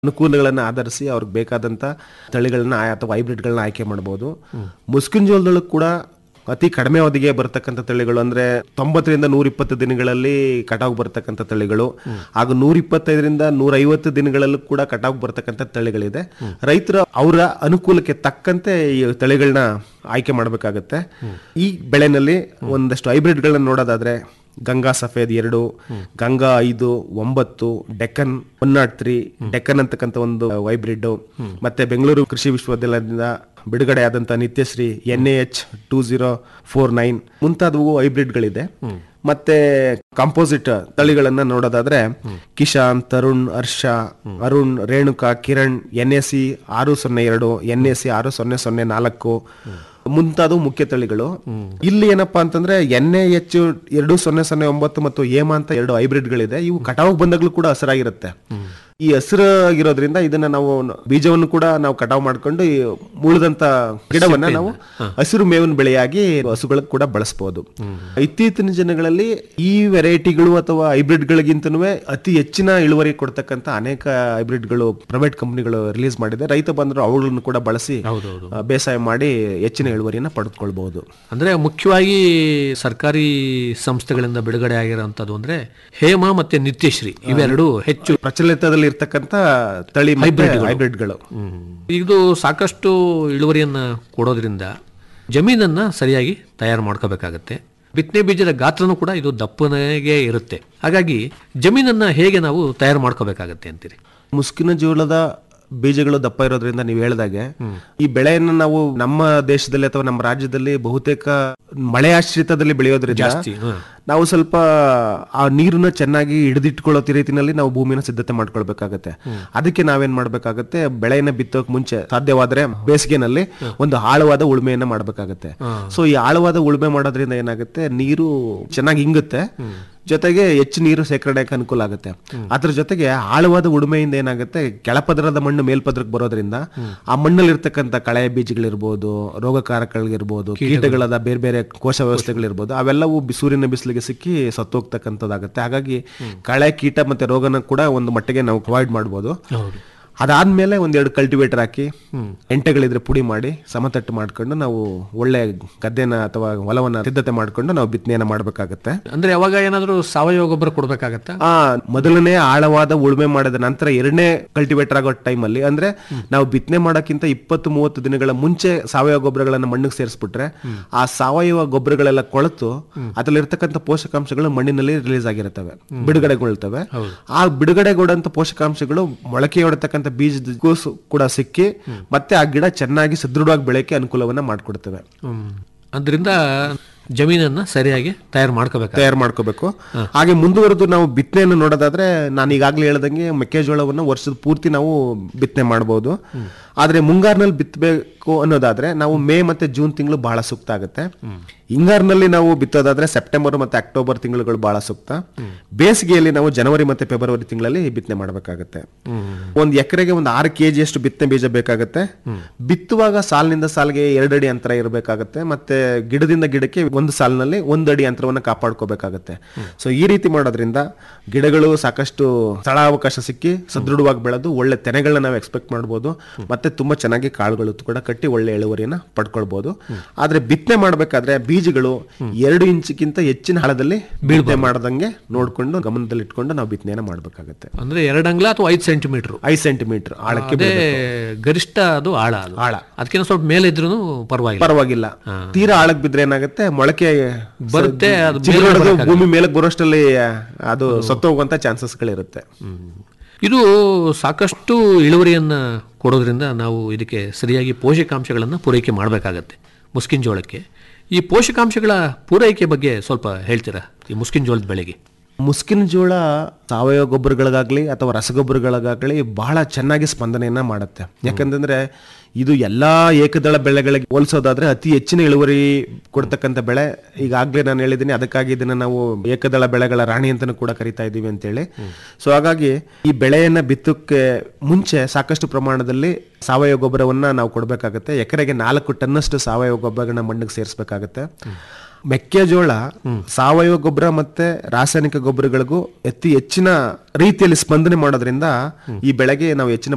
ಅನುಕೂಲಗಳನ್ನ ಆಧರಿಸಿ ಅವ್ರಿಗೆ ಬೇಕಾದಂತ ತಳಿಗಳನ್ನ ಅಥವಾ ಹೈಬ್ರಿಡ್ಗಳನ್ನ ಆಯ್ಕೆ ಮಾಡಬಹುದು. ಮುಸ್ಕಿನ ಜೋಳದಲ್ಲೂ ಕೂಡ ಅತಿ ಕಡಿಮೆ ಅವಧಿಗೆ ಬರ್ತಕ್ಕಂಥ ತಳಿಗಳು ಅಂದ್ರೆ 90ರಿಂದ 120 ದಿನಗಳಲ್ಲಿ ಕಟಾವು ಬರ್ತಕ್ಕಂಥ ತಳಿಗಳು, ಹಾಗೂ 125ರಿಂದ 150 ದಿನಗಳಲ್ಲೂ ಕೂಡ ಕಟಾವು ಬರ್ತಕ್ಕಂಥ ತಳಿಗಳಿದೆ. ರೈತರು ಅವರ ಅನುಕೂಲಕ್ಕೆ ತಕ್ಕಂತೆ ಈ ತಳಿಗಳನ್ನ ಆಯ್ಕೆ ಮಾಡಬೇಕಾಗತ್ತೆ. ಈ ಬೆಳೆನಲ್ಲಿ ಒಂದಷ್ಟು ಹೈಬ್ರಿಡ್ಗಳನ್ನ ನೋಡೋದಾದ್ರೆ ಗಂಗಾ ಸಫೇದ್ 2, ಗಂಗಾ 5, 9, ಡೆಕ್ಕನ್ 103, ಡೆಕ್ಕನ್ ಅಂತಕ್ಕಂಥ ಒಂದು ಹೈಬ್ರಿಡ್, ಮತ್ತೆ ಬೆಂಗಳೂರು ಕೃಷಿ ವಿಶ್ವವಿದ್ಯಾಲಯದಿಂದ ಬಿಡುಗಡೆ ಆದಂತ ನಿತ್ಯಶ್ರೀ NAH 2049 ಮುಂತಾದವು ಹೈಬ್ರಿಡ್ಗಳಿದೆ. ಮತ್ತೆ ಕಾಂಪೋಸಿಟ್ ತಳಿಗಳನ್ನ ನೋಡೋದಾದ್ರೆ ಕಿಶಾನ್, ತರುಣ್, ಹರ್ಷ, ಅರುಣ್, ರೇಣುಕಾ, ಕಿರಣ್, NAC 602, NAC 6004 ಮುಂತಾದವು ಮುಖ್ಯ ತಳಿಗಳು. ಇಲ್ಲಿ ಏನಪ್ಪಾ ಅಂತಂದ್ರೆ NAH 2009 ಮತ್ತು ಹೇಮಾ ಅಂತ 2 ಹೈಬ್ರಿಡ್ಗಳಿದೆ. ಇವು ಕಟಾವು ಬಂದಾಗ್ಲೂ ಕೂಡ ಹಸಿರಾಗಿರುತ್ತೆ. ಈ ಹಸಿರಾಗಿರೋದ್ರಿಂದ ಇದನ್ನ ನಾವು ಬೀಜವನ್ನು ಕೂಡ ನಾವು ಕಟಾವು ಮಾಡ್ಕೊಂಡು ಈ ಉಳಿದಂತ ಗಿಡವನ್ನ ನಾವು ಹಸಿರು ಮೇವಿನ ಬೆಳೆಯಾಗಿ ಹಸುಗಳಿಗೆ ಕೂಡ ಬಳಸಬಹುದು. ಇತ್ತೀಚಿನ ದಿನಗಳಲ್ಲಿ ಈ ವೆರೈಟಿಗಳು ಅಥವಾ ಹೈಬ್ರಿಡ್ಗಳಿಗಿಂತನೂ ಅತಿ ಹೆಚ್ಚಿನ ಇಳುವರಿ ಕೊಡ್ತಕ್ಕಂತ ಅನೇಕ ಹೈಬ್ರಿಡ್ಗಳು ಪ್ರೈವೇಟ್ ಕಂಪನಿಗಳು ರಿಲೀಸ್ ಮಾಡಿದೆ. ರೈತ ಬಂದ್ರು ಅವುಗಳನ್ನು ಕೂಡ ಬಳಸಿ ಬೇಸಾಯ ಮಾಡಿ ಹೆಚ್ಚಿನ ಇಳುವರಿಯನ್ನ ಪಡೆದುಕೊಳ್ಬಹುದು. ಅಂದ್ರೆ ಮುಖ್ಯವಾಗಿ ಸರ್ಕಾರಿ ಸಂಸ್ಥೆಗಳಿಂದ ಬಿಡುಗಡೆ ಆಗಿರುವಂತದ್ದು ಅಂದ್ರೆ ಹೇಮಾ ಮತ್ತೆ ನಿತ್ಯಶ್ರೀ ಇವೆರಡು ಹೆಚ್ಚು ಪ್ರಚಲಿತದಲ್ಲಿ ಇರ್ತಕ್ಕಂಥ ತಳಿ ಹೈಬ್ರಿಡ್ಗಳು. ಇದು ಸಾಕಷ್ಟು ಇಳುವರಿಯನ್ನ ಕೊಡೋದ್ರಿಂದ ಜಮೀನನ್ನ ಸರಿಯಾಗಿ ತಯಾರು ಮಾಡ್ಕೋಬೇಕಾಗತ್ತೆ. ಬಿತ್ತನೆ ಬೀಜದ ಗಾತ್ರನೂ ಕೂಡ ಇದು ದಪ್ಪನೆಗೆ ಇರುತ್ತೆ. ಹಾಗಾಗಿ ಜಮೀನನ್ನ ಹೇಗೆ ನಾವು ತಯಾರು ಮಾಡ್ಕೋಬೇಕಾಗತ್ತೆ ಅಂತೀರಿ? ಮುಸ್ಕಿನ ಜೋಳದ ಬೀಜಗಳು ದಪ್ಪ ಇರೋದ್ರಿಂದ ನೀವು ಹೇಳಿದಾಗೆ ಈ ಬೆಳೆಯನ್ನು ನಾವು ನಮ್ಮ ದೇಶದಲ್ಲಿ ಅಥವಾ ನಮ್ಮ ರಾಜ್ಯದಲ್ಲಿ ಬಹುತೇಕ ಮಳೆ ಆಶ್ರಿತದಲ್ಲಿ ಬೆಳೆಯೋದ್ರಿಂದ ನಾವು ಸ್ವಲ್ಪ ಆ ನೀರನ್ನ ಚೆನ್ನಾಗಿ ಹಿಡಿದಿಟ್ಕೊಳ್ಳೋ ರೀತಿನಲ್ಲಿ ನಾವು ಭೂಮಿನ ಸಿದ್ಧತೆ ಮಾಡ್ಕೊಳ್ಬೇಕಾಗತ್ತೆ. ಅದಕ್ಕೆ ನಾವೇನ್ ಮಾಡ್ಬೇಕಾಗತ್ತೆ, ಬೆಳೆಯನ್ನ ಬಿತ್ತೋಕ್ ಮುಂಚೆ ಸಾಧ್ಯವಾದ್ರೆ ಬೇಸಿಗೆನಲ್ಲಿ ಒಂದು ಆಳವಾದ ಉಳುಮೆಯನ್ನ ಮಾಡ್ಬೇಕಾಗತ್ತೆ. ಸೊ ಈ ಆಳವಾದ ಉಳುಮೆ ಮಾಡೋದ್ರಿಂದ ಏನಾಗುತ್ತೆ, ನೀರು ಚೆನ್ನಾಗಿ ಇಂಗುತ್ತೆ, ಜೊತೆಗೆ ಹೆಚ್ಚು ನೀರು ಶೇಖರಣೆಗೆ ಅನುಕೂಲ ಆಗುತ್ತೆ. ಅದ್ರ ಜೊತೆಗೆ ಆಳವಾದ ಉಳುಮೆಯಿಂದ ಏನಾಗುತ್ತೆ, ಕೆಳಪದರದ ಮಣ್ಣು ಮೇಲ್ಪದರಕ್ಕೆ ಬರೋದ್ರಿಂದ ಆ ಮಣ್ಣಲ್ಲಿ ಇರ್ತಕ್ಕಂಥ ಕಳೆ ಬೀಜಗಳಿರ್ಬೋದು, ರೋಗಕಾರಕಗಳಿರ್ಬೋದು, ಕೀಟಗಳಾದ ಬೇರೆ ಬೇರೆ ಕೋಶ ವ್ಯವಸ್ಥೆಗಳಿರ್ಬೋದು, ಅವೆಲ್ಲವೂ ಸೂರ್ಯನ ಬಿಸಿಲಿಗೆ ಸಿಕ್ಕಿ ಸತ್ತೋಗ್ತಕ್ಕಂಥದ್ದಾಗುತ್ತೆ. ಹಾಗಾಗಿ ಕಳೆ, ಕೀಟ ಮತ್ತೆ ರೋಗನ ಕೂಡ ಒಂದು ಮಟ್ಟಿಗೆ ನಾವು ಅವಾಯ್ಡ್ ಮಾಡ್ಬೋದು. ಅದಾದ್ಮೇಲೆ 1-2 ಕಲ್ಟಿವೇಟರ್ ಹಾಕಿ ಎಂಟೆಗಳಿದ್ರೆ ಪುಡಿ ಮಾಡಿ ಸಮತಟ್ಟು ಮಾಡ್ಕೊಂಡು ನಾವು ಒಳ್ಳೆ ಗದ್ದೆನ ಅಥವಾ ಹೊಲವನ್ನ ಸಿದ್ಧತೆ ಮಾಡ್ಕೊಂಡು ನಾವು ಬಿತ್ತನೆಯನ್ನ ಮಾಡ್ಬೇಕಾಗತ್ತೆ. ಅಂದ್ರೆ ಅವಾಗ ಏನಾದ್ರು ಸಾವಯವ ಗೊಬ್ಬರ ಕೊಡ್ಬೇಕಾಗತ್ತಾ? ಮೊದಲನೇ ಆಳವಾದ ಉಳುಮೆ ಮಾಡಿದ ನಂತರ 2ನೇ ಕಲ್ಟಿವೇಟರ್ ಆಗೋ ಟೈಮಲ್ಲಿ, ಅಂದ್ರೆ ನಾವು ಬಿತ್ತನೆ ಮಾಡೋಕ್ಕಿಂತ 20-30 ದಿನಗಳ ಮುಂಚೆ ಸಾವಯವ ಗೊಬ್ಬರಗಳನ್ನ ಮಣ್ಣಿಗೆ ಸೇರಿಸ್ಬಿಟ್ರೆ ಆ ಸಾವಯವ ಗೊಬ್ಬರಗಳೆಲ್ಲ ಕೊಳೆತು ಅದರಲ್ಲಿರ್ತಕ್ಕಂಥ ಪೋಷಕಾಂಶಗಳು ಮಣ್ಣಿನಲ್ಲಿ ರಿಲೀಸ್ ಆಗಿರ್ತವೆ, ಬಿಡುಗಡೆಗೊಳ್ತವೆ. ಆ ಬಿಡುಗಡೆಗೊಂಡಂತ ಪೋಷಕಾಂಶಗಳು ಮೊಳಕೆ ಹೊಡೆತಕ್ಕಂಥ ಬೀಜಕ್ಕೂ ಕೂಡ ಸಿಕ್ಕಿ ಮತ್ತೆ ಆ ಗಿಡ ಚೆನ್ನಾಗಿ ಸದೃಢವಾಗಿ ಬೆಳೆಯಕ್ಕೆ ಅನುಕೂಲವನ್ನ ಮಾಡಿಕೊಡ್ತವೆ. ಅದರಿಂದ ಜಮೀನನ್ನ ಸರಿಯಾಗಿ ತಯಾರು ಮಾಡ್ಕೋಬೇಕು. ಹಾಗೆ ಮುಂದುವರೆದು ನಾವು ಬಿತ್ತನೆಯನ್ನು ನೋಡೋದಾದ್ರೆ ನಾನು ಈಗಾಗಲೇ ಹೇಳ್ದಂಗೆ ಮೆಕ್ಕೆಜೋಳವನ್ನು ವರ್ಷದ ಪೂರ್ತಿ ನಾವು ಬಿತ್ತನೆ ಮಾಡಬಹುದು. ಆದ್ರೆ ಮುಂಗಾರಿನಲ್ಲಿ ಬಿತ್ತಬೇಕು ಅನ್ನೋದಾದ್ರೆ ನಾವು ಮೇ ಮತ್ತೆ ಜೂನ್ ತಿಂಗಳು ಬಹಳ ಸೂಕ್ತ ಆಗುತ್ತೆ. ಹಿಂಗಾರಿನಲ್ಲಿ ನಾವು ಬಿತ್ತೋದಾದ್ರೆ ಸೆಪ್ಟೆಂಬರ್ ಮತ್ತೆ ಅಕ್ಟೋಬರ್ ತಿಂಗಳುಗಳು ಬಹಳ ಸೂಕ್ತ. ಬೇಸಿಗೆಯಲ್ಲಿ ನಾವು ಜನವರಿ ಮತ್ತೆ ಫೆಬ್ರವರಿ ತಿಂಗಳಲ್ಲಿ ಬಿತ್ತನೆ ಮಾಡಬೇಕಾಗುತ್ತೆ. 1 ಎಕರೆಗೆ 6 kg ಅಷ್ಟು ಬಿತ್ತನೆ ಬೀಜ ಬೇಕಾಗುತ್ತೆ. ಬಿತ್ತುವಾಗ ಸಾಲಿನಿಂದ ಸಾಲಿಗೆ 2 ಅಡಿ ಅಂತರ ಇರಬೇಕಾಗುತ್ತೆ. ಮತ್ತೆ ಗಿಡದಿಂದ ಗಿಡಕ್ಕೆ ಒಂದು ಸಾಲಿನಲ್ಲಿ 1 ಅಡಿ ಅಂತರವನ್ನು ಕಾಪಾಡ್ಕೋಬೇಕಾಗತ್ತೆ. ಸೊ ಈ ರೀತಿ ಮಾಡೋದ್ರಿಂದ ಗಿಡಗಳು ಸಾಕಷ್ಟು ಸ್ಥಳಾವಕಾಶ ಸಿಕ್ಕಿ ಸದೃಢವಾಗಿ ಬೆಳೆದು ಒಳ್ಳೆ ತೆನೆಗಳನ್ನ ನಾವು ಎಕ್ಸ್ಪೆಕ್ಟ್ ಮಾಡಬಹುದು. ಮತ್ತೆ ತುಂಬಾ ಚೆನ್ನಾಗಿ ಕಾಳುಗಳು ಕೂಡ ಕಟ್ಟಿ ಒಳ್ಳೆ ಇಳುವರಿಯನ್ನ ಪಡ್ಕೊಳ್ಬಹುದು. ಆದ್ರೆ ಬಿತ್ತನೆ ಮಾಡ್ಬೇಕಾದ್ರೆ ಬೀಜಗಳು 2 ಇಂಚಿಗಿಂತ ಹೆಚ್ಚಿನ ಆಳದಲ್ಲಿ ಬಿತ್ತನೆ ಮಾಡದಂಗೆ ನೋಡ್ಕೊಂಡು ಗಮನದಲ್ಲಿ ಇಟ್ಕೊಂಡು ನಾವು ಬಿತ್ತನೆಯನ್ನ ಮಾಡ್ಬೇಕಾಗತ್ತೆ. ಅಂದ್ರೆ 2 ಅಂಗ್ಲ ಅಥವಾ 5 ಸೆಂಟಿಮೀಟರ್ ಆಳಕ್ಕೆ ಗರಿಷ್ಠ ಅದು ಆಳ ಅದಕ್ಕಿಂತ ಸ್ವಲ್ಪ ಮೇಲೆ ಇದ್ರೂ ಪರವಾಗಿಲ್ಲ. ತೀರಾ ಆಳಕ್ಕೆ ಬಿದ್ರೆ ಏನಾಗುತ್ತೆ, ಮೊಳಕೆ ಬರುತ್ತೆ, ಭೂಮಿ ಮೇಲೆ ಬರೋಷ್ಟಲ್ಲಿ ಅದು ಸತ್ತೋಗುವಂತ ಚಾನ್ಸಸ್ಗಳಿರುತ್ತೆ. ಇದು ಸಾಕಷ್ಟು ಇಳುವರಿಯನ್ನ ಕೊಡೋದ್ರಿಂದ ನಾವು ಇದಕ್ಕೆ ಸರಿಯಾಗಿ ಪೋಷಕಾಂಶಗಳನ್ನು ಪೂರೈಕೆ ಮಾಡಬೇಕಾಗತ್ತೆ. ಮುಸ್ಕಿನ ಜೋಳಕ್ಕೆ ಈ ಪೋಷಕಾಂಶಗಳ ಪೂರೈಕೆ ಬಗ್ಗೆ ಸ್ವಲ್ಪ ಹೇಳ್ತೀರಾ? ಈ ಮುಸ್ಕಿನ ಜೋಳದ ಬೆಳೆಗೆ ಮುಸ್ಕಿನ ಜೋಳ ಸಾವಯವ ಗೊಬ್ಬರಗಳಿಗಾಗ್ಲಿ ಅಥವಾ ರಸಗೊಬ್ಬರಗಳಿಗಾಗ್ಲಿ ಬಹಳ ಚೆನ್ನಾಗಿ ಸ್ಪಂದನೆಯನ್ನ ಮಾಡುತ್ತೆ. ಯಾಕಂತಂದ್ರೆ ಇದು ಎಲ್ಲಾ ಏಕದಳ ಬೆಳೆಗಳಿಗೆ ಹೋಲಿಸೋದಾದ್ರೆ ಅತಿ ಹೆಚ್ಚಿನ ಇಳುವರಿ ಕೊಡ್ತಕ್ಕಂಥ ಬೆಳೆ. ಈಗಾಗಲೇ ನಾನು ಹೇಳಿದ್ದೀನಿ, ಅದಕ್ಕಾಗಿ ಇದನ್ನ ನಾವು ಏಕದಳ ಬೆಳೆಗಳ ರಾಣಿ ಅಂತಾನೂ ಕೂಡ ಕರಿತಾ ಇದ್ದೀವಿ ಅಂತೇಳಿ. ಸೊ ಹಾಗಾಗಿ ಈ ಬೆಳೆಯನ್ನ ಬಿತ್ತಕ್ಕೆ ಮುಂಚೆ ಸಾಕಷ್ಟು ಪ್ರಮಾಣದಲ್ಲಿ ಸಾವಯವ ಗೊಬ್ಬರವನ್ನ ನಾವು ಕೊಡಬೇಕಾಗತ್ತೆ. ಎಕರೆಗೆ 4 ಟನ್ನಷ್ಟು ಸಾವಯವ ಗೊಬ್ಬರಗಳನ್ನ ಮಣ್ಣಿಗೆ ಸೇರಿಸಬೇಕಾಗತ್ತೆ. ಮೆಕ್ಕೆಜೋಳ ಸಾವಯವ ಗೊಬ್ಬರ ಮತ್ತೆ ರಾಸಾಯನಿಕ ಗೊಬ್ಬರಗಳಿಗೂ ಅತಿ ಹೆಚ್ಚಿನ ರೀತಿಯಲ್ಲಿ ಸ್ಪಂದನೆ ಮಾಡೋದ್ರಿಂದ ಈ ಬೆಳೆಗೆ ನಾವು ಹೆಚ್ಚಿನ